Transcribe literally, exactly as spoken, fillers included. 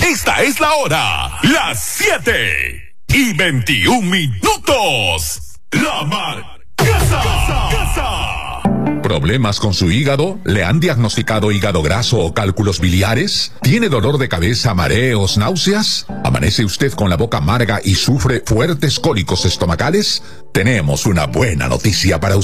Esta es la hora, las siete y veintiún minutos. La Marquesa. ¿Problemas con su hígado? ¿Le han diagnosticado hígado graso o cálculos biliares? ¿Tiene dolor de cabeza, mareos, náuseas? ¿Amanece usted con la boca amarga y sufre fuertes cólicos estomacales? Tenemos una buena noticia para usted.